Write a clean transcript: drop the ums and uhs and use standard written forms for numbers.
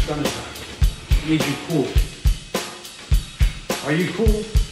stomach time. It needs you cool. Are you cool?